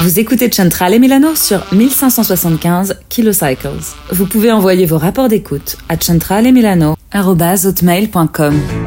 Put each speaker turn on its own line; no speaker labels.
Vous écoutez Centrale Milano sur 1575 kHz. Vous pouvez envoyer vos rapports d'écoute à centralemilano@hotmail.com.